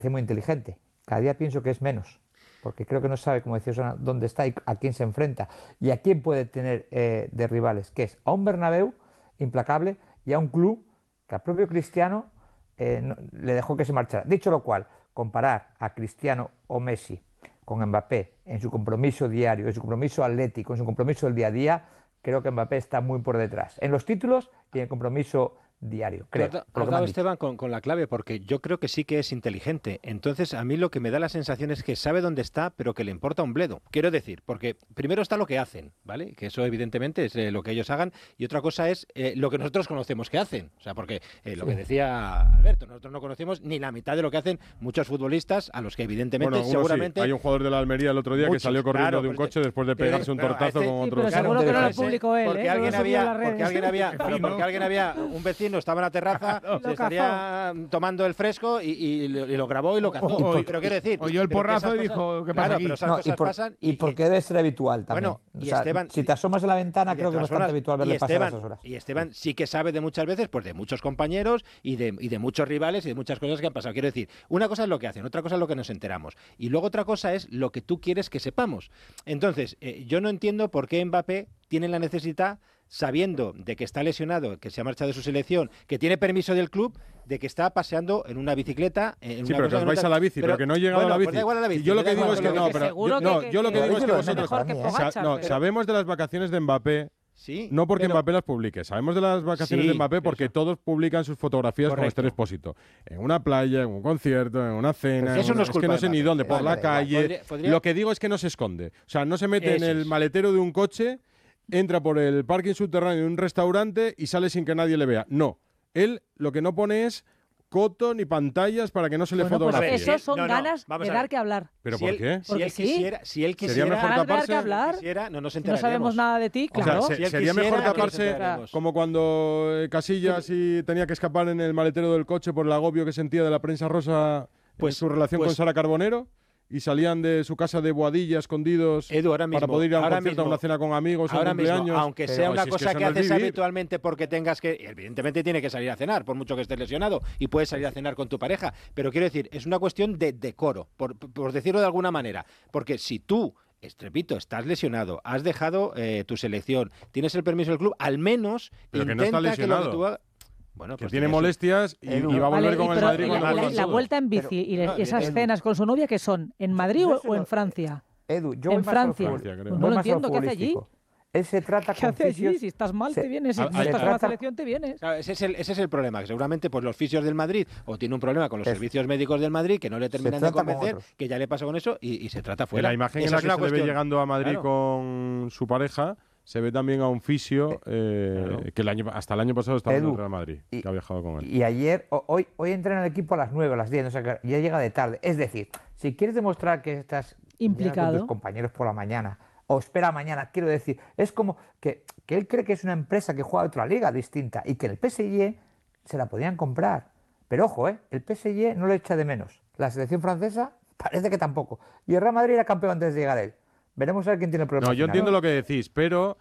muy inteligente. Cada día pienso que es menos, porque creo que no sabe, como decía Susana, dónde está y a quién se enfrenta y a quién puede tener de rivales, que es a un Bernabéu implacable y a un club que al propio Cristiano le dejó que se marchara. Dicho lo cual, comparar a Cristiano o Messi con Mbappé en su compromiso diario, en su compromiso atlético, en su compromiso del día a día, creo que Mbappé está muy por detrás. En los títulos y en el compromiso diario, Tú creo. Por lo has que me dado, han dicho. Esteban, con la clave, porque yo creo que sí que es inteligente. Entonces, a mí lo que me da la sensación es que sabe dónde está, pero que le importa un bledo. Quiero decir, porque primero está lo que hacen, ¿vale? Que eso evidentemente es lo que ellos hagan, y otra cosa es lo que nosotros conocemos que hacen. O sea, porque lo que decía Alberto, nosotros no conocemos ni la mitad de lo que hacen muchos futbolistas, a los que evidentemente, Bueno, seguramente... sí. Hay un jugador de la Almería el otro día que muchos, salió corriendo claro, de un pues, coche después de pero- pegarse un pero tortazo este- con Sí, otro. pero seguro que no lo publicó él, porque ¿eh? alguien No lo subió a había, las redes. porque alguien había, un vecino estaba en la terraza, Lo se estaría tomando el fresco y lo grabó y lo cazó. Pero quiero decir, oyó el pero que porrazo esas y cosas- dijo, ¿qué pasa claro, aquí? pero esas No, cosas pasan y porque debe ser habitual también. Bueno, O y sea, Esteban, si te asomas a la ventana, y de creo que es todas bastante formas, habitual y verle pasar a Esteban, esas horas. y Esteban sí que sabe de muchas veces, pues de muchos compañeros y de muchos rivales y de muchas cosas que han pasado. Quiero decir, una cosa es lo que hacen, otra cosa es lo que nos enteramos. Y luego otra cosa es lo que tú quieres que sepamos. Entonces, yo no entiendo por qué Mbappé tiene la necesidad, sabiendo de que está lesionado, que se ha marchado de su selección, que tiene permiso del club, de que está paseando en una bicicleta. En Sí, una pero cosa que os no vais está- a la bici, pero que no he llegado bueno, a la bici. pues da igual a la bici. Y yo lo me da que digo igual, es que pero no, que pero seguro yo lo que digo es que Pero vosotros mejor que Pogačar, pero- sabemos de las vacaciones de Mbappé. Sí, No porque pero- Mbappé las publique, sabemos de las vacaciones Sí, de Mbappé pero porque eso- todos publican sus fotografías con Correcto. Esther Expósito. En una playa, en un concierto, en una cena, Pero eso no es que culpa no de sé ni Mbappé. dónde, por Vale, la da igual. calle. Podría- Lo que digo es que no se esconde. O sea, no se mete en Eso el es. maletero de un coche, entra por el parking subterráneo de un restaurante y sale sin que nadie le vea. No. Él lo que no pone es coto ni pantallas para que no se le Bueno, pues fotografíe. eso son No, no, ganas vamos de a ver. dar que hablar. ¿Pero Si por él- qué? Porque sí. Si él Sería quisiera, mejor Ganas de dar que taparse. hablar. no nos Si no enteraremos. sabemos nada de ti, O sea, claro. Si él sería quisiera, mejor aquí nos taparse enteraremos. como cuando Casillas y tenía que escapar en el maletero del coche por el agobio que sentía de la prensa rosa Pues- en su relación pues- con Sara Carbonero y salían de su casa de Boadilla escondidos Edu, ahora mismo, para poder ir a un ahora concierto, a mismo- una cena con amigos, a un Ahora mismo, cumpleaños. aunque Pero sea una si es cosa eso que no es haces vivir. habitualmente porque tengas que... Evidentemente tiene que salir a cenar, por mucho que estés lesionado, y puedes salir a cenar con tu pareja. Pero quiero decir, es una cuestión de decoro, por decirlo de alguna manera. Porque si tú... repito, estás lesionado, has dejado tu selección, tienes el permiso del club, al menos Pero que no intenta está que lo que lesionado. tú hagas... Bueno, Que pues tiene eso. molestias y Edu. va a volver Vale, con el pero Madrid la, cuando la- vuelva la todo. vuelta en bici Pero- y no, esas Edu. cenas con su novia, ¿que son? ¿En Madrid Yo o se lo- en Francia? Edu, yo En voy más a lo Francia. Francia, creo. Pues voy no lo más a entiendo, ¿qué hace allí? futbolístico. Él se trata ¿Qué con hace allí? fisios- Si estás mal, se- te vienes. Si Ah, no ahí estás con la trata- selección, te vienes. Claro, ese es el problema, que seguramente pues los fisios del Madrid o tiene un problema con los Eso. servicios médicos del Madrid que no le terminan de trata con convencer, otros. que ya le pasa con eso y se trata En fuera. la imagen en Esa la es que una se le ve cuestión. llegando a Madrid Claro. con su pareja, se ve también a un fisio que hasta el año pasado estaba en Edu, el Real Madrid, y- que ha viajado con él. Y ayer, hoy entrena el equipo a las 9, a las 10, o sea que ya llega de tarde. Es decir, si quieres demostrar que estás Implicado. con tus compañeros por la mañana, o espera mañana, quiero decir, es como que él cree que es una empresa que juega a otra liga distinta y que el PSG se la podían comprar. Pero ojo, el PSG no lo echa de menos. La selección francesa parece que tampoco. Y el Real Madrid era campeón antes de llegar él. Veremos a ver quién tiene el problema. No, yo final. entiendo lo que decís, pero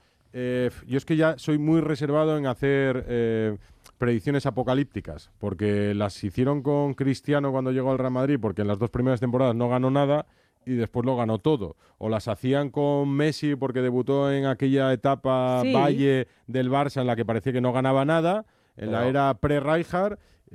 yo es que ya soy muy reservado en hacer predicciones apocalípticas, porque las hicieron con Cristiano cuando llegó al Real Madrid, porque en las dos primeras temporadas no ganó nada y después lo ganó todo. O las hacían con Messi porque debutó en aquella etapa Sí. valle del Barça en la que parecía que no ganaba nada, en la Pero- era pre-Rijkaard,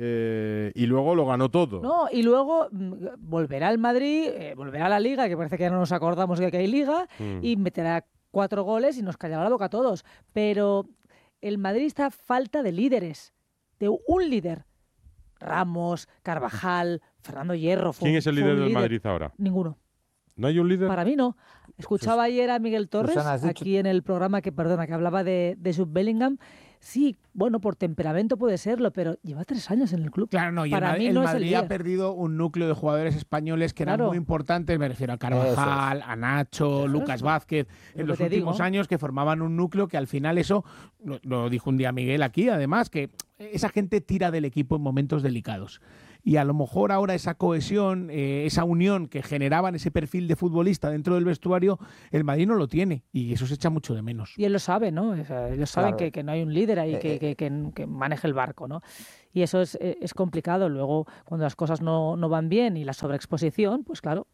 y luego lo ganó todo. No, y luego volverá al Madrid, volverá a la Liga, que parece que ya no nos acordamos de que hay Liga, y meterá 4 goles y nos callará la boca a todos. Pero el Madrid está a falta de líderes, de un líder. Ramos, Carvajal, Fernando Hierro. ¿Quién es el fue líder un del Madrid ahora? Ninguno. ¿No hay un líder? Para mí no. Escuchaba ayer a Miguel Torres, Susana, has dicho- aquí en el programa que hablaba de Jude Bellingham. Sí, bueno, por temperamento puede serlo, pero lleva 3 años en el club. Claro, no, y Para mí el no es el Madrid líder. ha perdido un núcleo de jugadores españoles que eran Claro. muy importantes, me refiero a Carvajal, a Nacho, Lucas Vázquez, en Lo los que te últimos digo. años que formaban un núcleo que al final eso, lo dijo un día Miguel aquí, además, que esa gente tira del equipo en momentos delicados. y a lo mejor ahora esa cohesión, esa unión que generaban ese perfil de futbolista dentro del vestuario, el Madrid no lo tiene y eso se echa mucho de menos. Y él lo sabe, ¿no? O sea, ellos saben Claro. que no hay un líder ahí que maneje el barco, ¿no? Y eso es complicado. Luego, cuando las cosas no van bien y la sobreexposición, pues claro,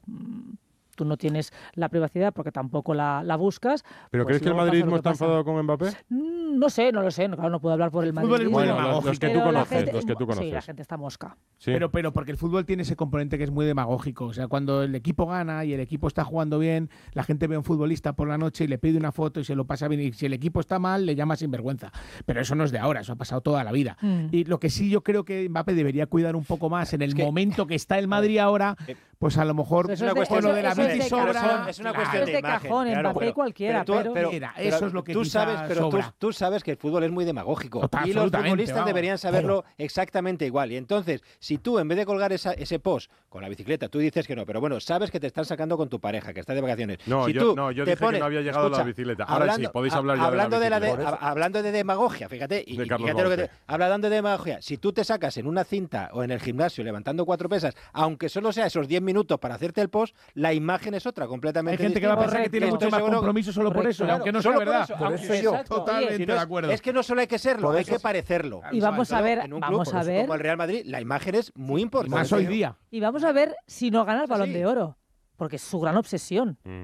tú no tienes la privacidad porque tampoco la buscas. ¿Pero pues crees que el luego pasa madridismo lo que está pasa. enfadado con Mbappé? No sé, no lo sé. Claro, no puedo hablar por el fútbol es madridismo. muy Bueno, demagógico. los que tú Pero la conoces, gente- los que tú Sí, la conoces. gente está mosca. Sí. Pero porque el fútbol tiene ese componente que es muy demagógico. O sea, cuando el equipo gana y el equipo está jugando bien, la gente ve a un futbolista por la noche y le pide una foto y se lo pasa bien. Y si el equipo está mal, le llama sinvergüenza. Pero eso no es de ahora, eso ha pasado toda la vida. Y lo que sí yo creo que Mbappé debería cuidar un poco más en el momento que está el Madrid ahora, pues a lo mejor Eso una cuestión con lo de la eso es bici de sobra. cajón. es una Claro. cuestión Es de de imagen, cajón, claro, Mbappé cualquiera, pero- Mira, eso es lo que tú quizá sabes, pero sobra. tú sabes que el fútbol es muy demagógico y los Absolutamente, futbolistas vamos. deberían saberlo exactamente igual. Y entonces, si tú en vez de colgar ese post con la bicicleta, tú dices que no, pero bueno, sabes que te están sacando con tu pareja, que está de vacaciones. No, Si yo tú no, yo te dije que pones- no había llegado la bicicleta. Ahora sí, podéis hablar ya de la bicicleta. hablando de demagogia, fíjate, y De Carlos fíjate lo que Baute. hablando de demagogia, si tú te sacas en una cinta o en el gimnasio levantando 4 pesas, aunque solo sea esos 10 minutos para hacerte el post, la imagen es otra, Hay completamente gente que va a distinta. pensar que tiene Y mucho estoy más seguro- compromiso solo por Correcto, eso, y Claro, aunque no solo sea por verdad. eso, Por aunque- eso yo- exacto. Totalmente Si no de es- acuerdo. Es que no solo hay que serlo, Por hay eso- que parecerlo. Y vamos a Sobre ver, todo en un club vamos a ver. como el Real Madrid, la imagen es muy importante. Más hoy día. Y vamos a ver si no gana el Balón Sí. de Oro, porque es su gran obsesión. Mm.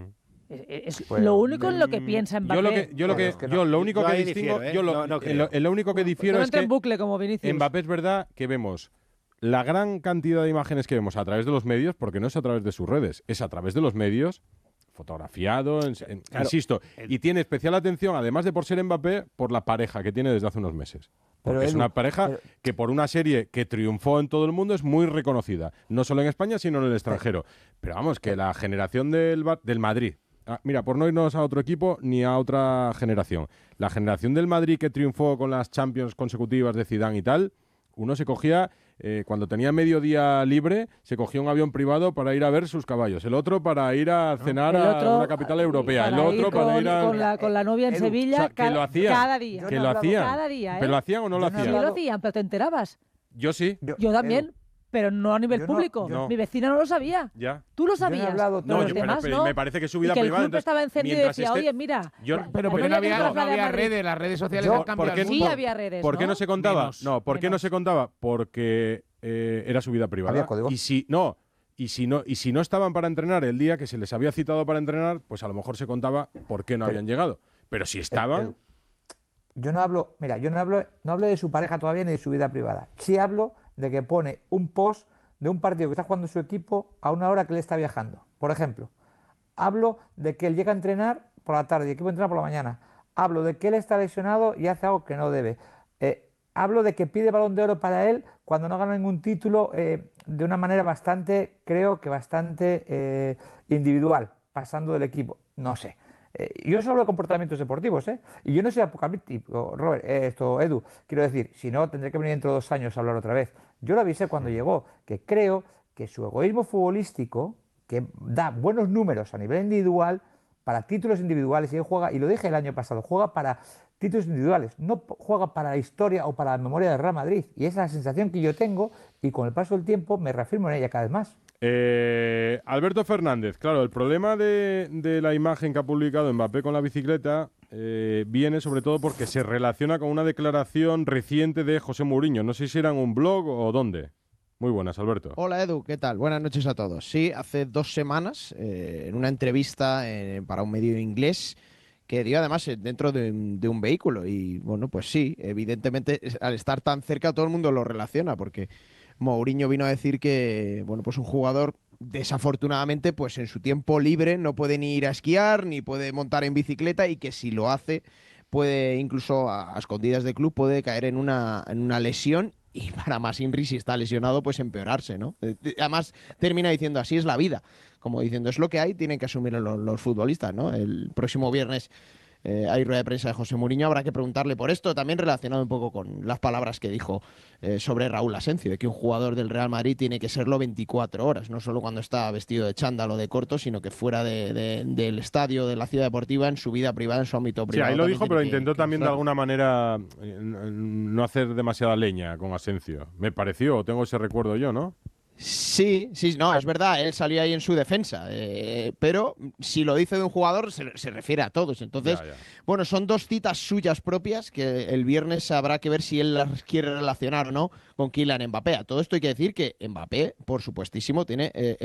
Es Bueno, lo único en lo que piensa Mbappé. Yo lo único Yo que ahí distingo, difiero, ¿eh? yo lo, No en creo. lo- en lo único que difiero No es entra que en bucle como Vinicius. Mbappé es verdad que vemos la gran cantidad de imágenes que vemos a través de los medios, porque no es a través de sus redes, es a través de los medios, fotografiado, Claro. insisto, y tiene especial atención, además de por ser Mbappé, por la pareja que tiene desde hace unos meses. Porque es Edu, una pareja pero- que por una serie que triunfó en todo el mundo es muy reconocida, no solo en España, sino en el extranjero. Pero vamos, que la generación del Madrid, mira, por no irnos a otro equipo ni a otra generación, la generación del Madrid que triunfó con las Champions consecutivas de Zidane y tal, uno se cogía, cuando tenía medio día libre, se cogía un avión privado para ir a ver sus caballos, el otro para ir a cenar El a otro, una capital europea, el para otro ir para ir a... con la novia en Edu, Sevilla o sea, que lo hacían, cada día. Yo que no lo he hablado- hacían. Cada día, ¿eh? ¿Pero lo hacían o no lo Yo no he Sí hacían? lo hablado- hacían, pero te enterabas. Yo sí, Yo también, pero no a nivel yo no- público. no. Mi vecina no lo sabía. ya. Tú lo Yo no he sabías. hablado- pero No, los yo, pero, demás pero no. me parece que es su Y vida que el privada. club entonces, estaba encendido y mientras decía, esté- oye, mira. yo- Pero la porque no novia había, que no traslade a había Madrid. redes, las redes sociales Yo- han ¿por cambiado qué- el Sí mundo. había redes, ¿Por qué no se contaba? Menos, No, ¿por qué no menos. se contaba? Porque era su vida privada. Había códigos. Y si no estaban para entrenar el día que se les había citado para entrenar, pues a lo mejor se contaba por qué no Pero- habían llegado. Pero si estaban, Edu, yo no hablo, mira, yo no hablo de su pareja todavía ni de su vida privada. Sí hablo de que pone un post de un partido que está jugando su equipo a una hora que él está viajando. Por ejemplo, hablo de que él llega a entrenar por la tarde y el equipo entrena por la mañana. Hablo de que él está lesionado y hace algo que no debe. Hablo de que pide Balón de Oro para él cuando no gana ningún título de una manera bastante, creo que bastante individual, pasando del equipo. No sé. Yo solo hablo de comportamientos deportivos, ¿eh? Y yo no soy apocalíptico, Robert, Edu. Quiero decir, si no, tendré que venir dentro de 2 años a hablar otra vez. Yo lo avisé cuando llegó, que creo que su egoísmo futbolístico, que da buenos números a nivel individual, para títulos individuales, y él juega, y lo dije el año pasado, juega para títulos individuales, no juega para la historia o para la memoria del Real Madrid. Y esa es la sensación que yo tengo, y con el paso del tiempo me reafirmo en ella cada vez más. Alberto Fernández, claro, el problema de la imagen que ha publicado Mbappé con la bicicleta viene sobre todo porque se relaciona con una declaración reciente de José Mourinho. No sé si era en un blog o dónde. Muy buenas, Alberto. Hola Edu, ¿qué tal? Buenas noches a todos. Sí, hace 2 semanas, en una entrevista para un medio inglés, que dio además dentro de un vehículo. Y bueno, pues sí, evidentemente al estar tan cerca todo el mundo lo relaciona, porque Mourinho vino a decir que, bueno, pues un jugador desafortunadamente pues en su tiempo libre no puede ni ir a esquiar, ni puede montar en bicicleta, y que si lo hace puede incluso a escondidas del club puede caer en una lesión. Y para más Inri, si está lesionado, pues empeorarse, ¿no? Además, termina diciendo, así es la vida. Como diciendo, es lo que hay, tienen que asumir los futbolistas, ¿no? El próximo viernes hay rueda de prensa de José Mourinho, habrá que preguntarle por esto, también relacionado un poco con las palabras que dijo sobre Raúl Asencio, de que un jugador del Real Madrid tiene que serlo 24 horas, no solo cuando está vestido de chándal o de corto, sino que fuera del estadio, de la ciudad deportiva, en su vida privada, en su ámbito Sí, privado. ahí lo dijo, pero intentó también de estar. alguna manera no hacer demasiada leña con Asencio. Me pareció, tengo ese recuerdo yo, ¿no? Sí, no, es verdad, él salió ahí en su defensa, pero si lo dice de un jugador se refiere a todos. Entonces, Ya. bueno, son 2 citas suyas propias que el viernes habrá que ver si él las quiere relacionar o no con Kylian Mbappé. A todo esto hay que decir que Mbappé, por supuestísimo, tiene